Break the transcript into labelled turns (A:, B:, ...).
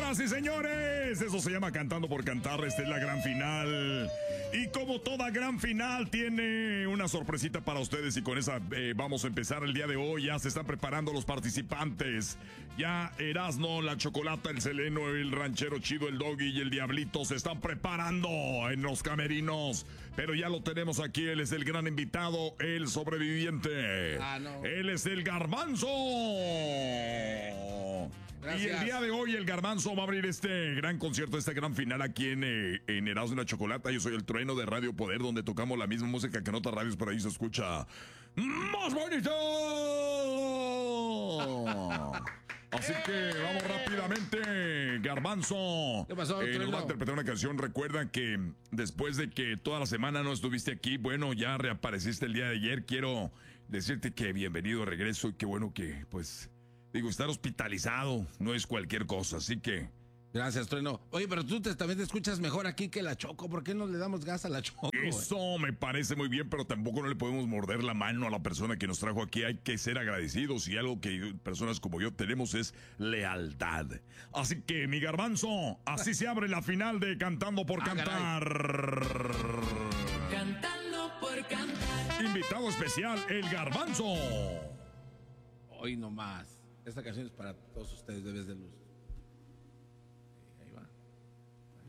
A: Señoras y señores, eso se llama Cantando por Cantar. Esta es la gran final. Y como toda gran final, tiene una sorpresita para ustedes. Y con esa vamos a empezar el día de hoy. Ya se están preparando los participantes. Ya Erasno, la Chocolata, el Seleno, el Ranchero Chido, el Doggy y el Diablito se están preparando en los camerinos. Pero ya lo tenemos aquí. Él es el gran invitado, el sobreviviente.
B: No.
A: Él es el Garbanzo.
B: Gracias.
A: Y el día de hoy el Garbanzo va a abrir este gran concierto, este gran final aquí en Erasmo y la Chocolata. Yo soy el Trueno de Radio Poder, donde tocamos la misma música que en otras radios, pero ahí se escucha más bonito. Así que vamos rápidamente, Garbanzo.
B: ¿Qué pasó,
A: nos va a interpretar una canción. Recuerda que después de que toda la semana no estuviste aquí, bueno, ya reapareciste el día de ayer. Quiero decirte que bienvenido de regreso y qué bueno que, pues, digo, estar hospitalizado no es cualquier cosa, así que...
B: Gracias, Trueno. Oye, pero tú también te escuchas mejor aquí que la Choco. ¿Por qué no le damos gas a la Choco?
A: Eso me parece muy bien, pero tampoco no le podemos morder la mano a la persona que nos trajo aquí. Hay que ser agradecidos y algo que personas como yo tenemos es lealtad. Así que, mi Garbanzo, así se abre la final de Cantando por Cantar.
C: Cantando por Cantar.
A: Invitado especial, el Garbanzo.
B: Hoy nomás. Esta canción es para todos ustedes, bebés de luz.